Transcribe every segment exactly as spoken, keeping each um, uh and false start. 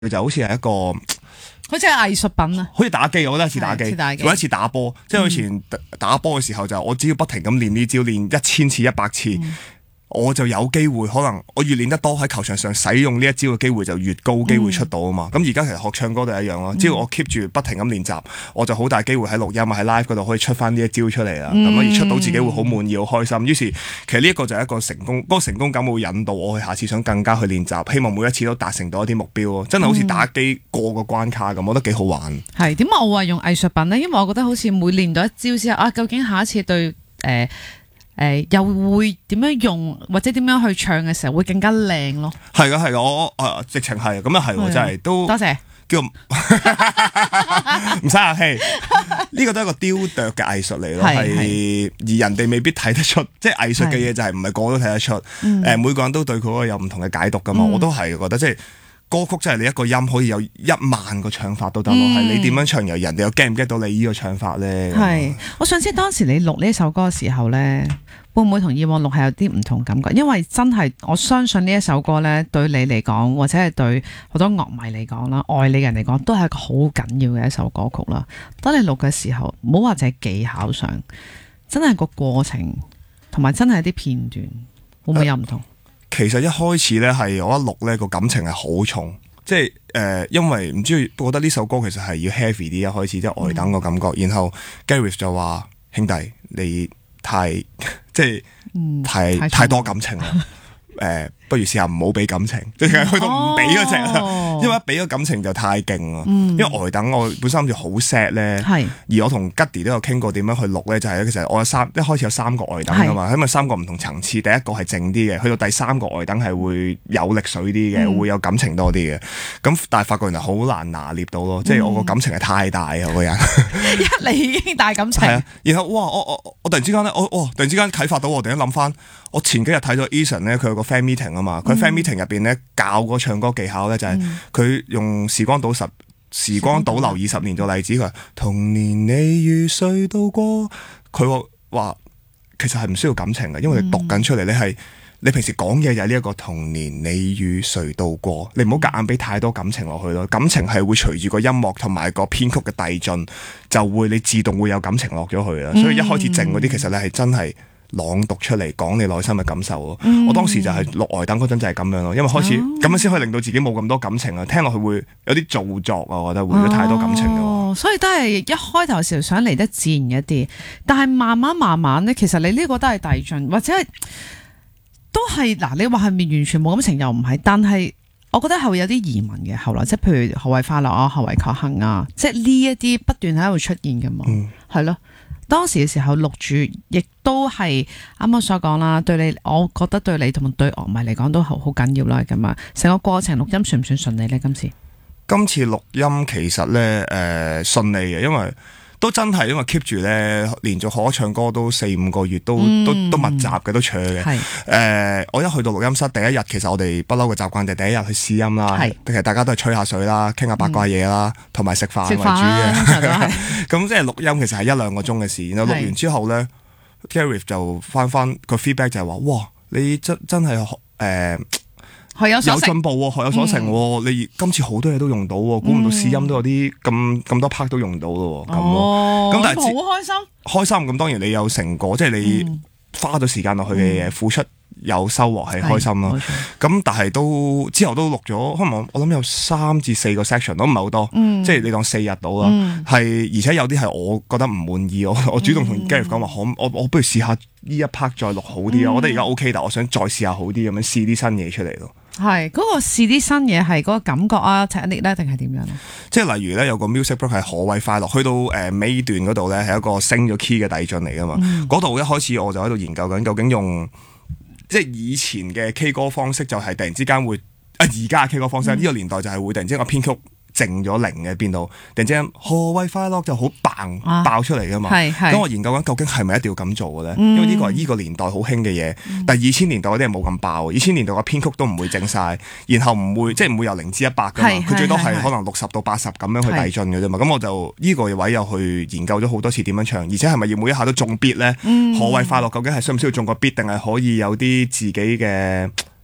佢就好似係一個。 好似係藝術品啊， 好似打機，我覺得一次打機，或一次打波。即係我以前打波嘅時候就，我只要不停咁練呢招，練一千次、一百次，嗯、我就有機會。可能我越練得多，喺球場上使用呢一招嘅機會就越高，機會出到啊嘛。咁而家其實學唱歌都係一樣咯。只要我 keep 住不停咁練習，我就好大機會喺錄音啊、喺 live 嗰度可以出翻呢一招出嚟啦。咁、嗯、而出到自己會好滿意、好開心。於是其實呢一個就係一個成功，嗰、嗰個成功感會引導我去下次想更加去練習，希望每一次都達成到一啲目標咯。真係好似打機過個關卡咁，我覺得幾好玩。 係點解我話用藝術品呢？因為我覺得好似每練到一招之後啊，究竟下一次對誒。呃誒、呃，又會點樣用或者點樣去唱嘅時候會更加靚咯？ 係噶係噶，我誒、呃、直情係咁啊係，真係都多謝叫唔使客氣，呢個都係一個雕琢嘅藝術嚟咯，係而人哋未必睇得出，即係藝術嘅嘢就係唔係個個都睇得出。誒、嗯呃，每個人都對佢嗰個有唔同嘅解讀噶嘛，嗯、我都係覺得即係。歌曲真係你一個音可以有一萬個唱法都得咯，係、嗯、你點樣唱，由人哋又 get 唔 get 到你呢個唱法咧？ 係，我想知當時你錄呢首歌嘅時候咧，會唔會同以往錄係有啲唔同感覺？因為真係我相信呢一首歌咧，對你嚟講，或者係對好多樂迷嚟講啦，愛你嘅人嚟講，都係一個好緊要嘅一首歌曲啦。當你錄嘅時候，唔好話就係技巧上，真係個過程，同埋真係啲片段，會唔會有唔同？呃其實一開始咧係我一錄咧個感情係好重，即係誒、呃，因為唔知覺得呢首歌其實係要 heavy 啲，一開始即係呆等個感覺，嗯、然後 Gareth 就話兄弟你太即係、嗯、太太，太多感情啦，誒、呃，不如試下唔好俾感情，即係去到唔俾嗰隻啦，哦、因為一俾咗感情就太勁啦，嗯、因為呆等我本身諗住好 sad 咧，是而我同 Guddy 都有傾過點樣去錄咧，就係、是、其實我有三一開始有三個呆等噶嘛，是因為三個唔同層次，第一個係靜啲嘅，去到第三個呆等係會有力水啲嘅，嗯、會有感情多啲嘅，咁但係發覺原來好難拿捏到咯，即係、嗯、我個感情係太大啊，我個人一嚟已經大感情， 係啊，然後哇我我我突然之間咧，我哇突然之間啟發到我，突然間諗翻，我前幾日睇咗 Eason 咧，佢有個 fan meeting 啊嘛。佢 fan meeting 入邊咧教個唱歌技巧咧，就係佢用時光倒十時光倒流二十年做例子。佢話童年你如誰度過？佢話其實係唔需要感情嘅，因為你讀緊出嚟，你係你平時講嘢就係呢一個童年你與誰度過。你唔好夾硬俾太多感情落去咯。感情係會隨住個音樂同埋個編曲嘅遞進，就會你自動會有感情落咗去啦。所以一開始靜嗰啲，其實你係真係朗讀出嚟講你內心嘅感受咯，嗯、我當時就係錄呆等嗰陣就係咁樣咯，因為開始咁樣先可以令到自己冇咁多感情啊，聽落去會有啲做作啊，我覺得會有太多感情嘅、 哦，所以都係一開頭時想嚟得自然一啲，但係慢慢慢慢咧，其實你呢個都係遞進，或者係都係嗱，你話係咪完全冇感情又唔係，但係我覺得係會有啲疑問嘅，後來即係譬如何謂快樂啊，何謂確幸啊，即係呢一啲不斷喺度出現嘅嘛，係咯、嗯。當時嘅時候錄住，亦都係啱啱所講啦。對你，我覺得對你同埋對樂迷嚟講都好好緊要啦。咁啊，成個過程錄音算唔算順利呢？今次今次錄音其實咧，誒、呃、順利嘅，因為都真係因為 keep 住咧，連續學唱歌都四五個月，都、嗯、都都密集嘅，都 chur 嘅。係誒是、呃，我一去到錄音室第一日，其實我哋不嬲嘅習慣就係第一日去試音啦。係是，其實大家都係吹下水啦，傾下八卦嘢啦，同埋食飯為主嘅。咁即係錄音其實係一兩個鐘嘅事，然後錄完之後咧是，Gareth 就翻翻個 feedback 就係話：哇，你真真係誒。呃有進步喎，學有所成喎。嗯、你今次好多嘢都用到喎，估唔到試音都有啲咁咁多 part 都用到咯。咁咯，咁但係好開心。開心咁當然你有成果，即係你花咗時間落去嘅嘢，嗯、付出有收穫係開心咯。咁但係都之後都錄咗，可能我我諗有三至四個 section 都唔係好多，嗯、即係你當四日到啦。係、嗯、而且有啲係我覺得唔滿意，我我主動同 Gareth 講話，可我我不如試下呢一 part 再錄好啲啊！嗯、我覺得而家 OK，但我想再試下好啲咁樣試啲新嘢出嚟咯。 係嗰、嗰個試啲新嘢係嗰個感覺啊 technique 咧定係點樣咧？ 即係例如咧有個 music break 係何謂快樂，去到誒尾段嗰度咧係一個升咗 key 嘅遞進嚟噶嘛。嗰度、嗯、一開始我就喺度研究緊，究竟用即係以前嘅 K 歌方式就係突然之間會啊而家嘅 K 歌方式呢、嗯、個年代就係會突然之間個編曲靜咗零嘅邊度，突然之間何謂快樂就好嘭爆出嚟噶嘛。咁、啊、我研究緊究竟係咪一定要咁做嘅咧？嗯、因為呢個係呢個年代好興嘅嘢，嗯、但係二千年代嗰啲係冇咁爆，二千年代個編曲都唔會靜晒，然後唔會即係唔會由零至一百噶嘛，佢最多係可能六十到八十咁樣去遞進嘅啫嘛。咁我就呢、呢個位又去研究咗好多次點樣唱，而且係咪要每一下都中 beat 咧？嗯、何謂快樂究竟係需唔需要中個 beat，定係可以有啲自己嘅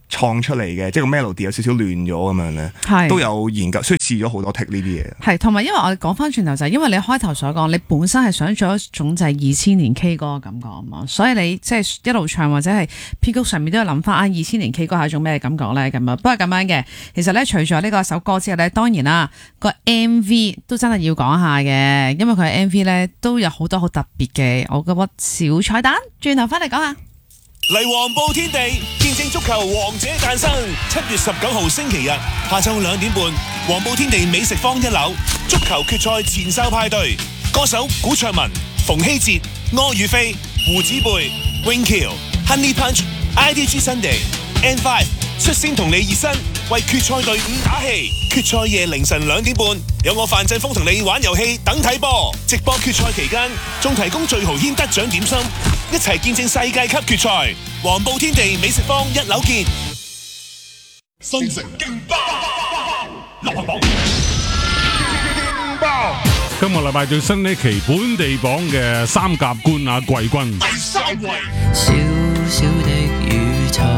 創出嚟嘅，即係個 melody 有少少亂咗咁樣咧， 係都有研究，所以試咗好多 take 呢啲嘢。 係，同埋因為我哋講翻轉頭就係因為你開頭所講，你本身係想做一種就係二千年 K 歌嘅感覺啊嘛，所以你即係一路唱或者係編曲上面都有諗翻啊二千年 K 歌係一種咩感覺咧咁啊。不過咁樣嘅，其實咧除咗呢個首歌之後咧，當然啦個 M V 都真係要講下嘅，因為佢嘅 M V 咧都有好多好特別嘅，我覺得小彩蛋，轉頭翻嚟講下。 嚟黃埔天地見證足球王者誕生，七月十九號星期日下晝兩點半，黃埔天地美食坊一樓足球決賽前哨派對，歌手古卓文、馮希哲、柯宇飛、胡子貝、永橋、Honey Punch、I D G Sunday、N 五 率先同你熱身，為決賽隊伍打氣。決賽夜凌晨兩點半，有我范振鋒同你玩遊戲等睇波。直播決賽期間，仲提供最豪軒得獎點心，一齊見證世界級決賽。黃埔天地美食坊一樓見。 新城勁爆流行榜，勁爆！ 今個禮拜最新呢期本地榜嘅三甲冠亞季軍， 第三位。 小小的宇宙，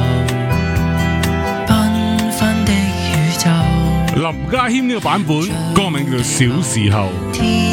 繽紛的宇宙。 林家謙呢個版本，歌名叫做《小時候》。